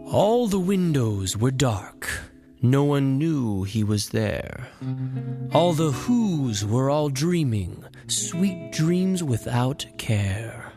All the windows were dark. No one knew he was there. All the who's were all dreaming, sweet dreams without care.